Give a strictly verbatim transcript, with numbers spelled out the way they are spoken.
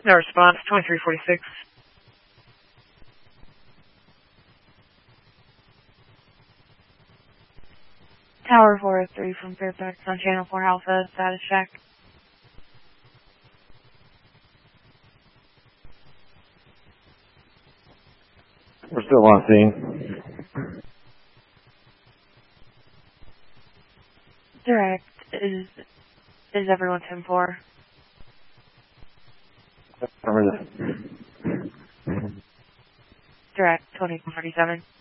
No response, twenty-three forty-six. Tower four oh three from Fairfax on Channel four Alpha, status check. We're still on scene. Direct, is is everyone ten four? Affirmative. Direct, twenty forty-seven.